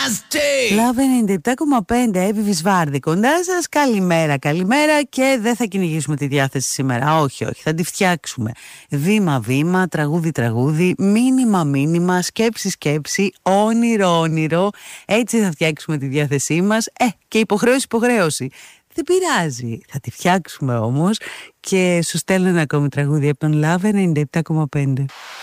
Love 97,5 Εύη Βάρδη κοντά σας. Καλημέρα, καλημέρα. Και δεν θα κυνηγήσουμε τη διάθεση σήμερα. Όχι, όχι, θα τη φτιάξουμε. Βήμα-βήμα, τραγούδι-τραγούδι, μήνυμα-μήνυμα, σκέψη-σκέψη, όνειρο-όνειρο. Έτσι θα φτιάξουμε τη διάθεσή μας. Και υποχρέωση. Δεν πειράζει, θα τη φτιάξουμε όμως. Και σου στέλνω ένα ακόμη τραγούδι από τον Love 97,5.